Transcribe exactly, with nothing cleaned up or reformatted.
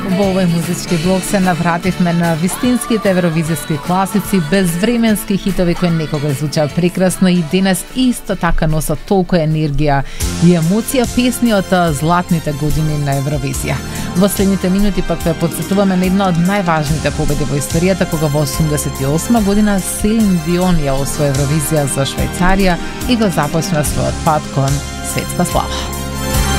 Во овој музички блок се навративме на вистинските евровизијски класици, безвременски хитови кои некогаш звучаа прекрасно и денес исто така носат толку енергија и емоција песни од златните години на Евровизија. Во следните минути пак ве потсетуваме на една од најважните победи во историјата, кога во осумдесет и осма година Селин Дион ја освои Евровизија за Швајцарија и го започна својот пат кон светска слава.